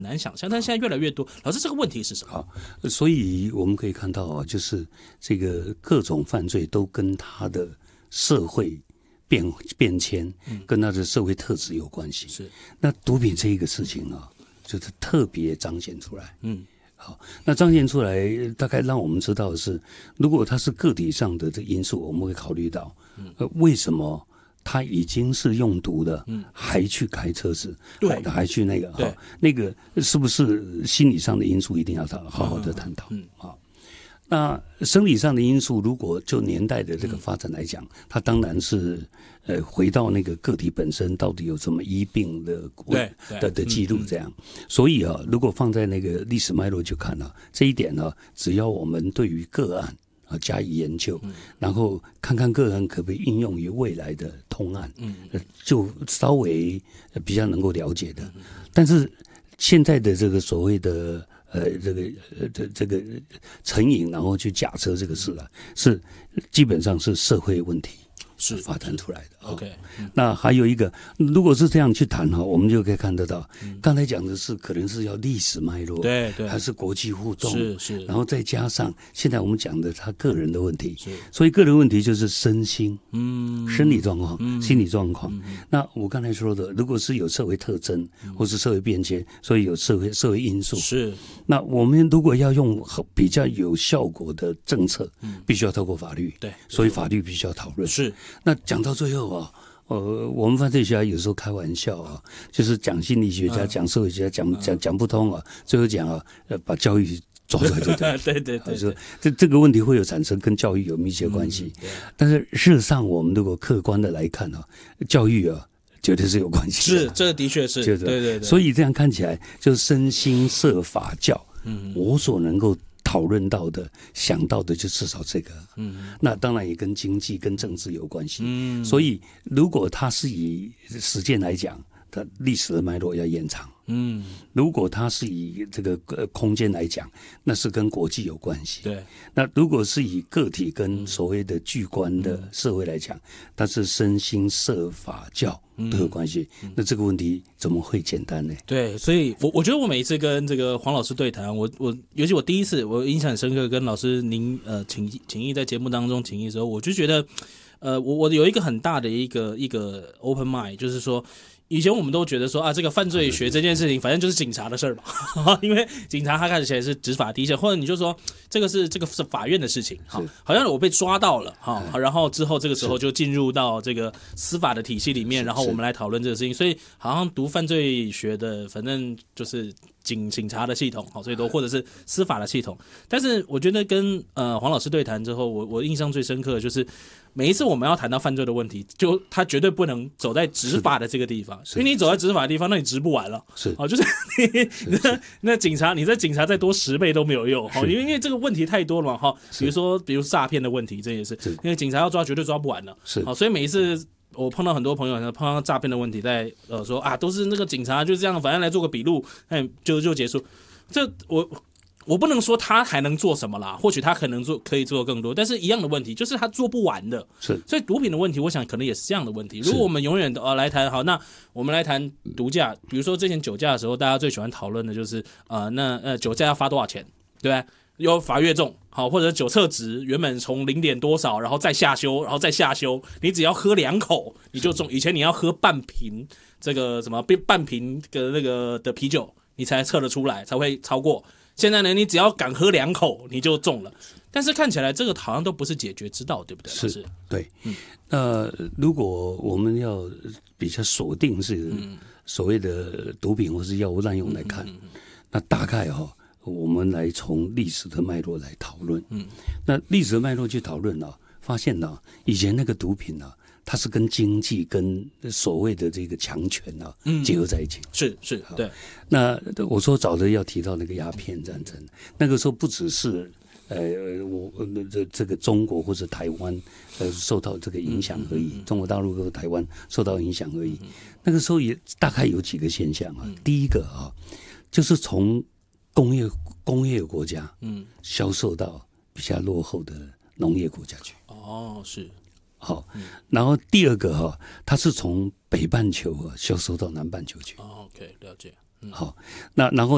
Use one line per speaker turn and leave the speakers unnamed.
难想象，但现在越来越多。老师，这个问题是什么？
好，所以我们可以看到啊，就是这个各种犯罪都跟他的社会变迁，跟他的社会特质有关系。
是，
那毒品这一个事情啊，就是特别彰显出来。好，那彰显出来，大概让我们知道的是，如果它是个体上的这因素，我们会考虑到，为什么他已经是用毒的，还去开车子，
对，
还去那个，
对，
那个是不是心理上的因素，一定要好好的探讨。好，那生理上的因素，如果就年代的这个发展来讲，它当然是回到那个个体本身到底有什么医病的记录这样。所以啊，如果放在那个历史脉络去看啊，这一点呢，只要我们对于个案加以研究，然后看看个案可不可以应用于未来的通案，就稍微比较能够了解的。但是现在的这个所谓的这个成瘾，然后去假设这个事啊，是基本上是社会问题是发展出来的。
OK，
那还有一个，如果是这样去谈哈，我们就可以看得到，刚才讲的是可能是要历史脉络，
对，
还是国际互动，
是，
然后再加上现在我们讲的他个人的问题，所以个人问题就是身心，生理状况、心理状况。那我刚才说的，如果是有社会特征或是社会变迁，所以有社会因素，
是。
那我们如果要用比较有效果的政策，必须要透过法律，
对，
所以法律必须要讨论。
是。
那讲到最后啊，我们犯罪学家有时候开玩笑啊，就是讲心理学家、讲社会学家、讲不通啊，最后讲啊，把教育抓出来就对。对，说这个问题会有产生跟教育有密切关系，但是事实上，我们如果客观的来看啊，教育啊，绝对是有关系的。
是，这的确是，对。
所以这样看起来，就是身心社法教，我所能够讨论到的、想到的，就至少这个。那当然也跟经济、跟政治有关系。所以如果它是以实践来讲，它历史的脉络要延长。如果它是以这个空间来讲，那是跟国际有关系。
对。
那如果是以个体跟所谓的巨观的社会来讲，它是身心社法教都有关系。那这个问题怎么会简单呢？
对，所以我觉得我每一次跟这个黄老师对谈，我尤其我第一次我印象很深刻，跟老师您请益在节目当中请益的时候，我就觉得我有一个很大的一个 open mind， 就是说。以前我们都觉得说啊，这个犯罪学这件事情，反正就是警察的事儿嘛，因为警察他看起来是执法第一线，或者你就说这个是法院的事情，好像我被抓到了然后之后这个时候就进入到这个司法的体系里面，然后我们来讨论这个事情，所以好像读犯罪学的，反正就是警察的系统，所以都或者是司法的系统。但是我觉得跟黄老师对谈之后，我印象最深刻的就是。每一次我们要谈到犯罪的问题，就他绝对不能走在执法的这个地方，因为你走在执法的地方，那你执不完了。就是那警察，你在警察再多10倍都没有用，因为这个问题太多了嘛。比如诈骗的问题，这也是，因为警察要抓绝对抓不完了。所以每一次我碰到很多朋友碰到诈骗的问题，在说啊，都是那个警察就这样，反正来做个笔录，就结束。这我不能说他还能做什么啦，或许他可以做更多，但是一样的问题就是他做不完的。所以毒品的问题，我想可能也是这样的问题。如果我们永远来谈好，那我们来谈毒驾，比如说之前酒驾的时候，大家最喜欢讨论的就是酒驾要罚多少钱，对吧？有罚越重，好，或者酒测值原本从0点多少，然后再下修，你只要喝2口你就中。以前你要喝半瓶这个什么半瓶的那个的啤酒，你才测得出来，才会超过。现在呢，你只要敢喝2口，你就中了。但是看起来这个好像都不是解决之道，对不对？
是，对。如果我们要比较锁定是所谓的毒品或是药物滥用来看，那大概我们来从历史的脉络来讨论。那历史的脉络去讨论发现以前那个毒品它是跟经济跟所谓的这个强权结合在一起。
是，对。
那我说早的要提到那个鸦片战争，那个时候不只是这个中国或者台湾受到这个影响而已，中国大陆和台湾受到影响而已。那个时候也大概有几个现象第一个就是从工业国家销售到比较落后的农业国家去。
是。
好，然后第二个它是从北半球销售到南半球去。
OK， 了解。
好，那然后